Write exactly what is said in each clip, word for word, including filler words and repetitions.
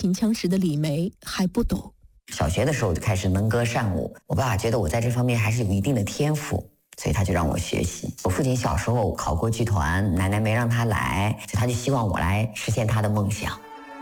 秦腔时的李梅还不懂。 小学的时候就开始能歌善舞，我爸爸觉得我在这方面还是有一定的天赋，所以他就让我学习。我父亲小时候考过剧团，奶奶没让他来，所以他就希望我来实现他的梦想。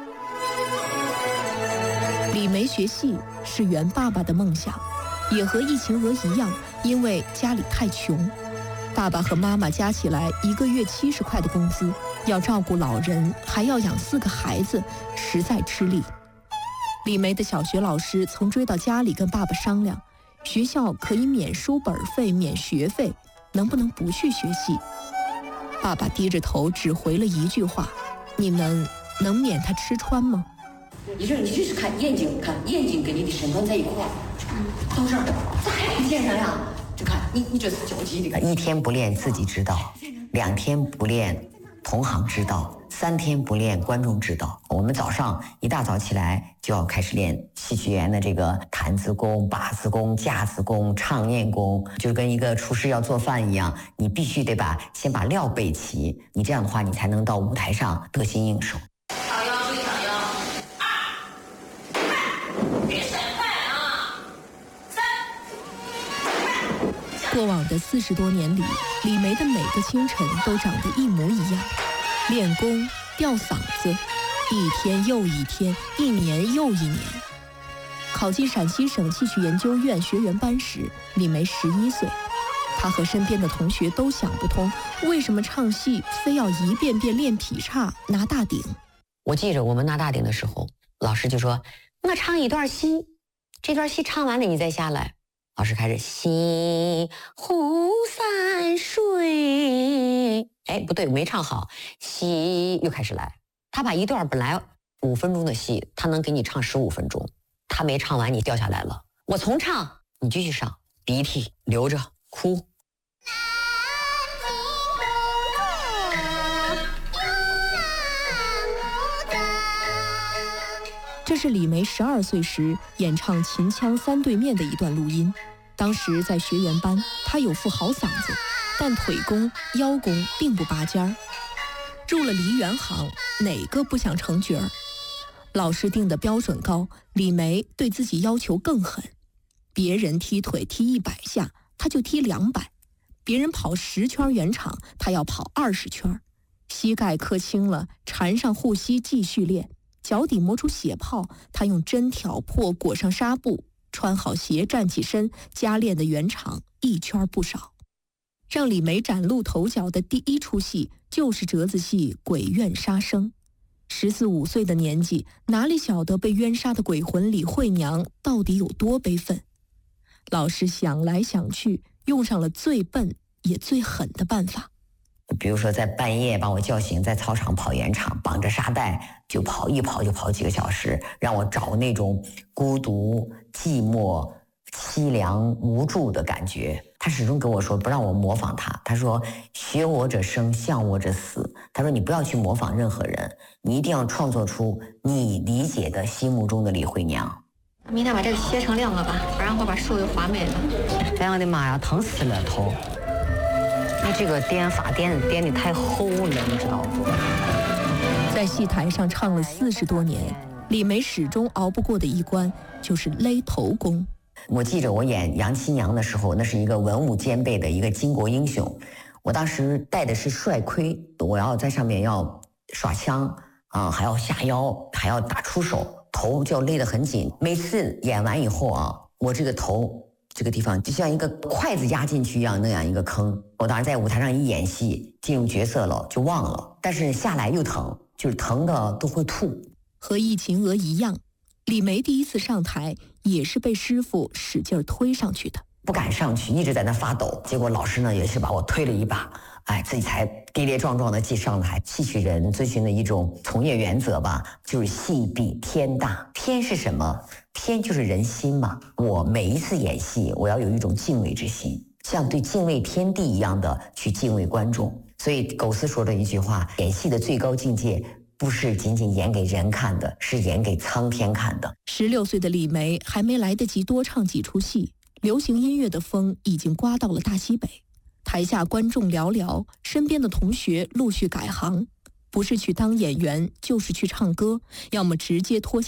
李梅学戏是圆爸爸的梦想，也和易晴娥一样，因为家里太穷，爸爸和妈妈加起来一个月七十块的工资，要照顾老人，还要养四个孩子，实在吃力。李梅的小学老师曾追到家里跟爸爸商量，学校可以免书本费、免学费，能不能不去学戏？爸爸低着头只回了一句话：你们能免他吃穿吗？ 你说你就是看眼睛，看眼睛跟你的身段在一块儿，到这儿咋还不见人呀？就看你，你这是交际的。 一天不练自己知道，两天不练同行知道，三天不练观众知道。我们早上一大早起来就要开始练戏曲园的这个弹子功、把子功、架子功、唱念功，就跟一个厨师要做饭一样，你必须得把先把料备齐，你这样的话你才能到舞台上得心应手。 过往的四十多年里，李梅的每个清晨都长得一模一样，练功、吊嗓子，一天又一天，一年又一年。考进陕西省戏曲研究院学员班时，李梅十一岁，她和身边的同学都想不通，为什么唱戏非要一遍遍练劈叉、拿大顶。 我记着我们拿大顶的时候，老师就说：“我唱一段戏，这段戏唱完了你再下来。”老师开始西湖山水，哎，不对，没唱好，西又开始来。他把一段本来五分钟的戏，他能给你唱十五分钟，他没唱完你掉下来了。我重唱，你继续上，鼻涕流着哭。 这是李梅十二岁时演唱秦腔三对面的一段录音。当时在学员班，她有副好嗓子，但腿功、腰功并不拔尖儿。入了梨园行，哪个不想成角儿？老师定的标准高，李梅对自己要求更狠。别人踢腿踢一百下，她就踢两百；别人跑十圈圆场，她要跑二十圈。膝盖磕青了，缠上护膝继续练。脚底磨出血泡，他用针挑破，裹上纱布，穿好鞋站起身，加练的圆场一圈不少。让李梅崭露头角的第一出戏就是折子戏《鬼怨杀生》。十四五岁的年纪，哪里晓得被冤杀的鬼魂李慧娘到底有多悲愤？老师想来想去，用上了最笨也最狠的办法。 比如说在半夜把我叫醒，在操场跑圆场，绑着沙袋就跑，一跑就跑几个小时，让我找那种孤独、寂寞、凄凉、无助的感觉。他始终跟我说不让我模仿他，他说学我者生，像我者死。他说你不要去模仿任何人，你一定要创作出你理解的心目中的李慧娘。 明天把这个切成两个吧，不然我把手又划没了。 哎呀我的妈呀，疼死了头！你这个颠法颠颠的太厚了，你知道不？ 在戏台上唱了四十多年，李梅始终熬不过的一关就是勒头功。 我记着我演杨七娘的时候，那是一个文武兼备的一个巾帼英雄。我当时戴的是帅盔，我要在上面要耍枪啊、呃，还要下腰，还要打出手，头就要勒得很紧。每次演完以后啊，我这个头这个地方就像一个筷子压进去一样，那样一个坑。我当时在舞台上一演戏，进入角色了就忘了，但是下来又疼，就是疼的都会吐。 和易晴娥一样，李梅第一次上台也是被师傅使劲推上去的， 不敢上去，一直在那发抖。结果老师呢也是把我推了一把，哎，自己才跌跌撞撞的挤上台。戏曲人遵循的一种从业原则吧，就是戏比天大。天是什么？天就是人心嘛。我每一次演戏，我要有一种敬畏之心，像对敬畏天地一样的去敬畏观众。所以苟思说的一句话，演戏的最高境界不是仅仅演给人看的，是演给苍天看的。 十六岁的李梅还没来得及多唱几出戏，流行音乐的风已经刮到了大西北。台下观众寥寥，身边的同学陆续改行，不是去当演员，就是去唱歌，要么直接脱下